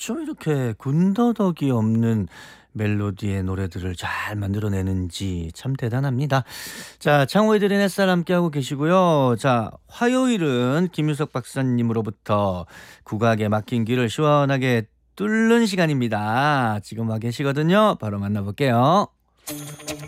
어쩜 이렇게 군더더기 없는 멜로디의 노래들을 잘 만들어내는지 참 대단합니다. 자, 창호의 들인 햇살 함께하고 계시고요. 자, 화요일은 김유석 박사님으로부터 국악에 막힌 길을 시원하게 뚫는 시간입니다. 지금 와 계시거든요. 바로 만나볼게요.